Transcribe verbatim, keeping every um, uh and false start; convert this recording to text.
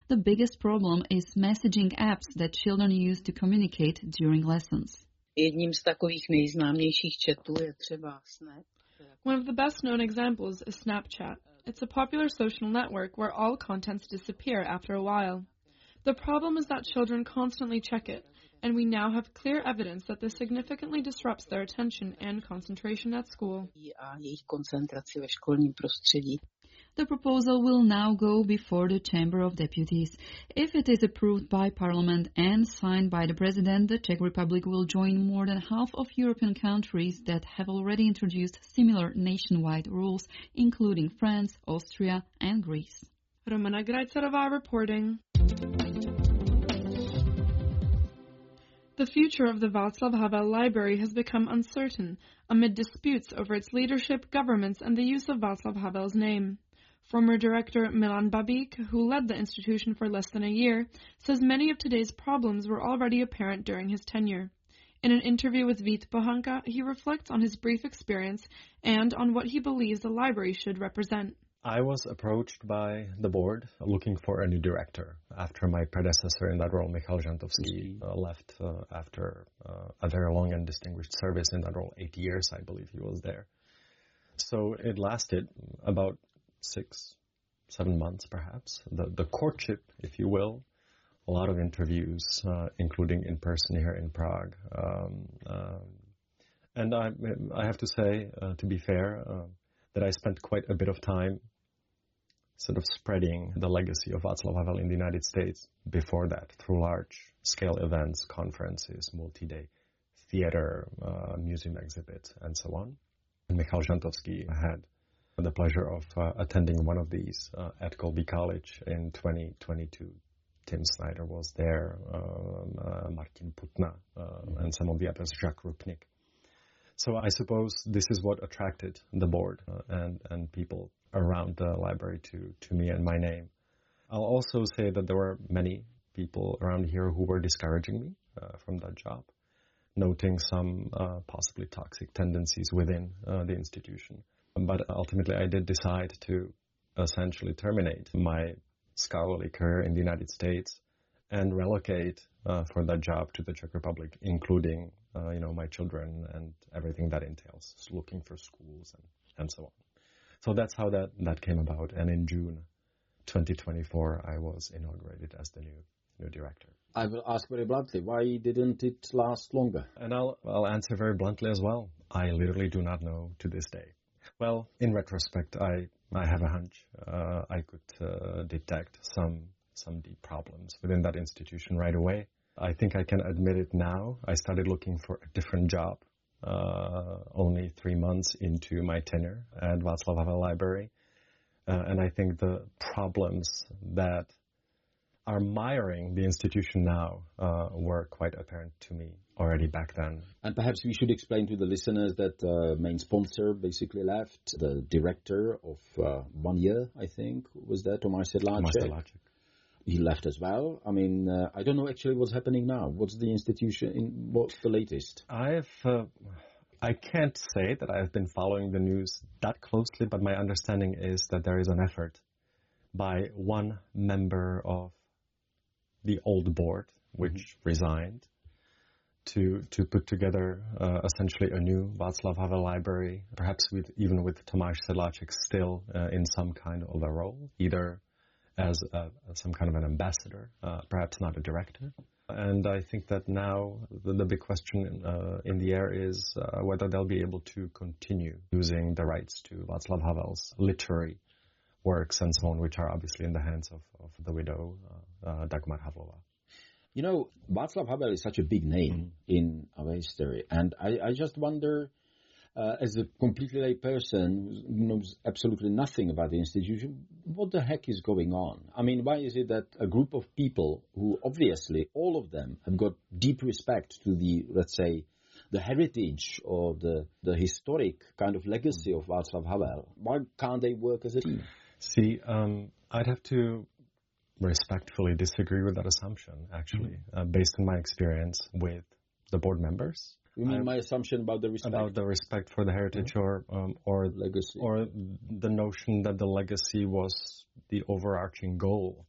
The biggest problem is messaging apps that children use to communicate during lessons. Jedním z takových nejznámějších chatů je třeba Snap. One of the best-known examples is Snapchat. It's a popular social network where all contents disappear after a while. The problem is that children constantly check it, and we now have clear evidence that this significantly disrupts their attention and concentration at school. A jejich koncentraci ve školním prostředí. The proposal will now go before the Chamber of Deputies. If it is approved by Parliament and signed by the President, the Czech Republic will join more than half of European countries that have already introduced similar nationwide rules, including France, Austria and Greece. Romana Grajcerová reporting. The future of the Václav Havel Library has become uncertain amid disputes over its leadership, governance, and the use of Václav Havel's name. Former director Milan Babík, who led the institution for less than a year, says many of today's problems were already apparent during his tenure. In an interview with Vít Pohanka, he reflects on his brief experience and on what he believes the library should represent. I was approached by the board looking for a new director after my predecessor in that role, Michal Žantovský, uh, left uh, after uh, a very long and distinguished service in that role, eight years, I believe he was there. So it lasted about six, seven months perhaps, the, the courtship, if you will, a lot of interviews, uh, including in person here in Prague. Um, um, and I, I have to say, uh, to be fair, uh, that I spent quite a bit of time sort of spreading the legacy of Václav Havel in the United States before that through large-scale events, conferences, multi-day theater, uh, museum exhibits, and so on. And Michal Žantovský had the pleasure of uh, attending one of these uh, at Colby College in twenty twenty-two. Tim Snyder was there, um, uh, Martin Putna, uh, and some of the others, Jacques Rupnik. So I suppose this is what attracted the board uh, and, and people around the library to, to me and my name. I'll also say that there were many people around here who were discouraging me uh, from that job, noting some uh, possibly toxic tendencies within uh, the institution. But ultimately I did decide to essentially terminate my scholarly career in the United States and relocate uh, for that job to the Czech Republic, including, uh, you know, my children and everything that entails, looking for schools and, and so on. So that's how that, that came about. And in June twenty twenty-four, I was inaugurated as the new new director. I will ask very bluntly, why didn't it last longer? And I'll, I'll answer very bluntly as well. I literally do not know to this day. Well, in retrospect, I, I have a hunch. Uh, I could uh, detect some some deep problems within that institution right away. I think I can admit it now. I started looking for a different job uh, only three months into my tenure at Václav Havel Library. Uh, and I think the problems that are miring the institution now uh, were quite apparent to me already back then. And perhaps we should explain to the listeners that uh, main sponsor basically left, the director of uh, one year, I think, was that, Tomáš Sedláček? Tomáš Sedláček. He left as well. I mean, uh, I don't know actually what's happening now. What's the institution, in, what's the latest? I've, uh, I can't say that I've been following the news that closely, but my understanding is that there is an effort by one member of the old board, which mm-hmm. resigned, to to put together uh, essentially a new Václav Havel library, perhaps with even with Tomáš Sedláček still uh, in some kind of a role, either as a, some kind of an ambassador, uh, perhaps not a director. And I think that now the, the big question uh, in the air is uh, whether they'll be able to continue using the rights to Václav Havel's literary works and so on, which are obviously in the hands of, of the widow, uh, uh, Dagmar Havlová. You know, Václav Havel is such a big name mm-hmm. in our history, and I, I just wonder, uh, as a completely lay person who knows absolutely nothing about the institution, what the heck is going on? I mean, why is it that a group of people who obviously, all of them, have got deep respect to the, let's say, the heritage or the, the historic kind of legacy of Václav Havel, why can't they work as a team? See, um, I'd have to respectfully disagree with that assumption, actually, mm-hmm. uh, based on my experience with the board members. You mean I, my assumption about the respect? About the respect for the heritage mm-hmm. or um, or legacy, or the notion that the legacy was the overarching goal